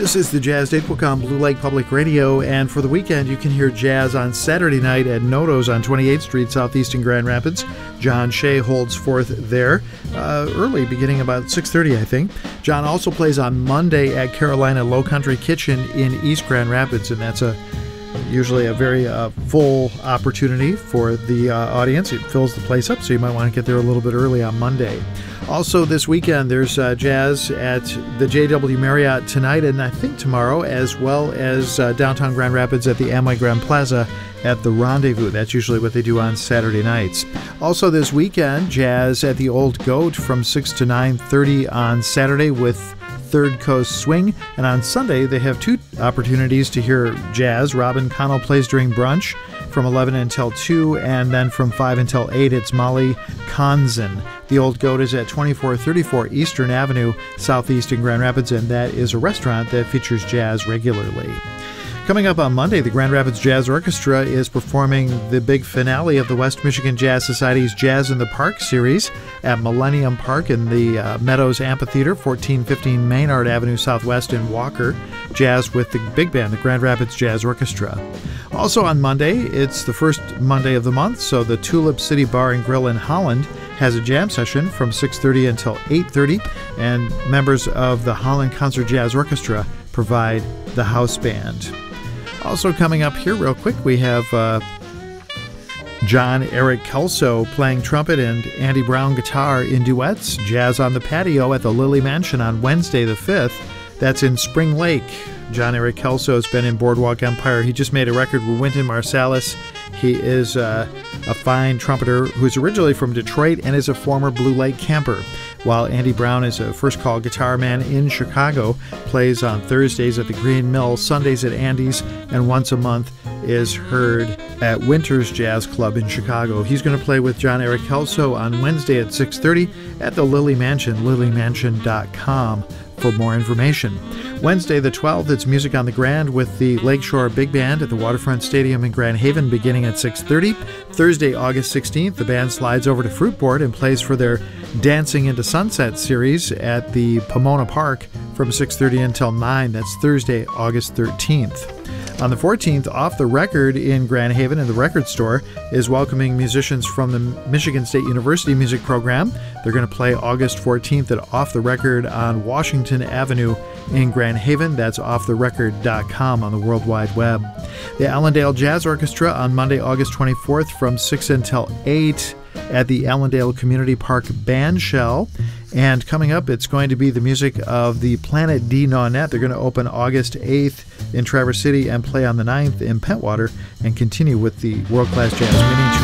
This is the Jazz Daybook on Blue Lake Public Radio, and for the weekend you can hear jazz on Saturday night at Noto's on 28th Street Southeast in Grand Rapids. John Shea holds forth there early, beginning about 6:30, I think. John also plays on Monday at Carolina Low Country Kitchen in East Grand Rapids, and that's usually a very full opportunity for the audience. It fills the place up, so you might want to get there a little bit early on Monday. Also this weekend, there's jazz at the JW Marriott tonight and I think tomorrow, as well as downtown Grand Rapids at the Amway Grand Plaza at the Rendezvous. That's usually what they do on Saturday nights. Also this weekend, jazz at the Old Goat from 6 to 9:30 on Saturday with Third Coast Swing, and on Sunday they have two opportunities to hear jazz. Robin Connell plays during brunch from 11 until 2, and then from 5 until 8 it's Molly Konzen. The Old Goat is at 2434 Eastern Avenue, Southeast in Grand Rapids, and that is a restaurant that features jazz regularly. Coming up on Monday, the Grand Rapids Jazz Orchestra is performing the big finale of the West Michigan Jazz Society's Jazz in the Park series at Millennium Park in the Meadows Amphitheater, 1415 Maynard Avenue Southwest in Walker. Jazz with the big band, the Grand Rapids Jazz Orchestra. Also on Monday, it's the first Monday of the month, so the Tulip City Bar and Grill in Holland has a jam session from 6:30 until 8:30, and members of the Holland Concert Jazz Orchestra provide the house band. Also coming up here real quick, we have John Eric Kelso playing trumpet and Andy Brown guitar in duets. Jazz on the Patio at the Lily Mansion on Wednesday the 5th. That's in Spring Lake. John Eric Kelso has been in Boardwalk Empire. He just made a record with Wynton Marsalis. He is a fine trumpeter who's originally from Detroit and is a former Blue Lake camper, while Andy Brown is a first call guitar man in Chicago, plays on Thursdays at the Green Mill, Sundays at Andy's, and once a month is heard at Winter's Jazz Club in Chicago. He's going to play with John Eric Kelso on Wednesday at 6:30 at the Lily Mansion, lilymansion.com for more information. Wednesday the 12th, it's Music on the Grand with the Lakeshore Big Band at the Waterfront Stadium in Grand Haven beginning at 6:30. Thursday, August 16th, the band slides over to Fruitboard and plays for their Dancing into Sunset series at the Pomona Park from 6:30 until 9. That's Thursday, August 13th. On the 14th, Off the Record in Grand Haven in the Record Store is welcoming musicians from the Michigan State University music program. They're going to play August 14th at Off the Record on Washington Avenue in Grand Haven. That's offtherecord.com on the World Wide Web. The Allendale Jazz Orchestra on Monday, August 24th from 6 until 8 at the Allendale Community Park Band Shell. And coming up, it's going to be the music of the Planet D Nonet. They're going to open August 8th in Traverse City and play on the 9th in Pentwater and continue with the world-class jazz mini tour.